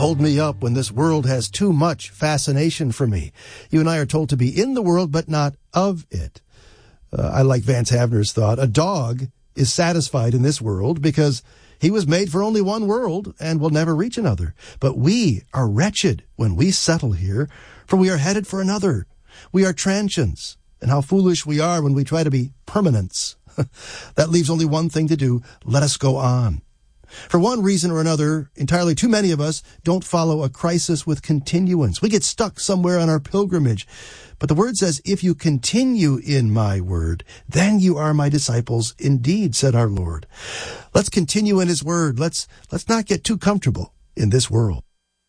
Hold me up when this world has too much fascination for me. You and I are told to be in the world, but not of it. I like Vance Havner's thought. A dog is satisfied in this world because he was made for only one world and will never reach another. But we are wretched when we settle here, for we are headed for another. We are transients, and how foolish we are when we try to be permanents. That leaves only one thing to do. Let us go on. For one reason or another, entirely too many of us don't follow a crisis with continuance. We get stuck somewhere on our pilgrimage. But the word says, if you continue in my word, then you are my disciples indeed, said our Lord. Let's continue in his word. Let's not get too comfortable in this world.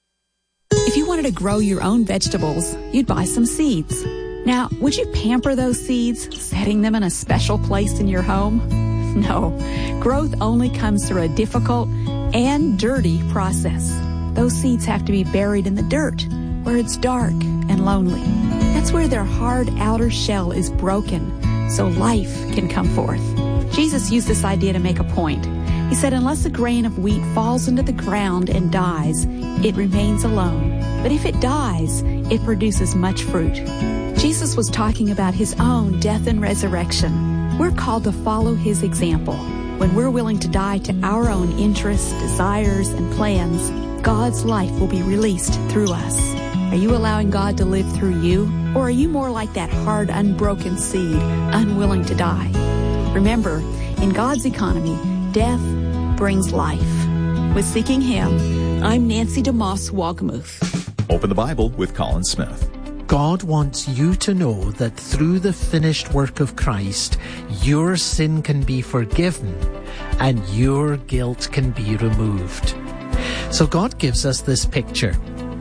If you wanted to grow your own vegetables, you'd buy some seeds. Now, would you pamper those seeds, setting them in a special place in your home? No. Growth only comes through a difficult and dirty process. Those seeds have to be buried in the dirt, where it's dark and lonely. That's where their hard outer shell is broken, so life can come forth. Jesus used this idea to make a point. He said, unless a grain of wheat falls into the ground and dies, it remains alone. But if it dies, it produces much fruit. Jesus was talking about his own death and resurrection. We're called to follow his example. When we're willing to die to our own interests, desires, and plans, God's life will be released through us. Are you allowing God to live through you? Or are you more like that hard, unbroken seed, unwilling to die? Remember, in God's economy, death brings life. With Seeking Him, I'm Nancy DeMoss Wogmuth. Open the Bible with Colin Smith. God wants you to know that through the finished work of Christ, your sin can be forgiven and your guilt can be removed. So God gives us this picture.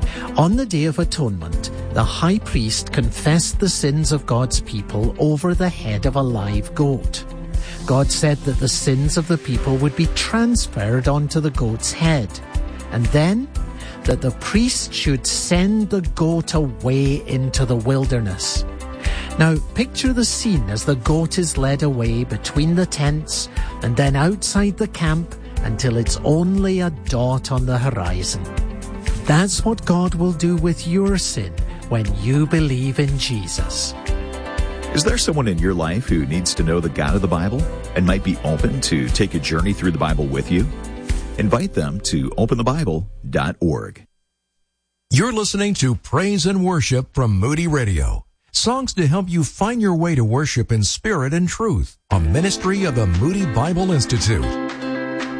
On the Day of Atonement, the high priest confessed the sins of God's people over the head of a live goat. God said that the sins of the people would be transferred onto the goat's head, and then that the priest should send the goat away into the wilderness. Now, picture the scene as the goat is led away between the tents and then outside the camp until it's only a dot on the horizon. That's what God will do with your sin when you believe in Jesus. Is there someone in your life who needs to know the God of the Bible and might be open to take a journey through the Bible with you? Invite them to openthebible.org. You're listening to Praise and Worship from Moody Radio. Songs to help you find your way to worship in spirit and truth. A ministry of the Moody Bible Institute.